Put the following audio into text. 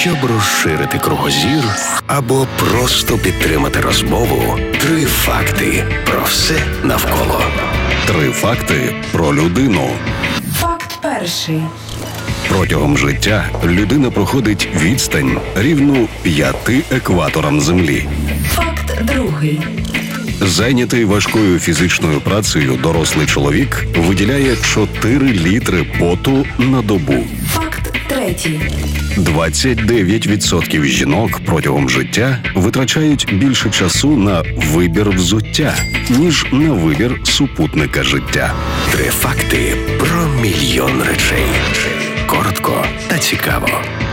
Щоб розширити кругозір або просто підтримати розмову, 3 факти про все навколо. 3 факти про людину. Факт перший. Протягом життя людина проходить відстань рівну 5 екваторам Землі. Факт другий. Зайнятий важкою фізичною працею дорослий чоловік виділяє 4 літри поту на добу. Факт третій. 29% жінок протягом життя витрачають більше часу на вибір взуття, ніж на вибір супутника життя. 3 факти про мільйон речей. Коротко та цікаво.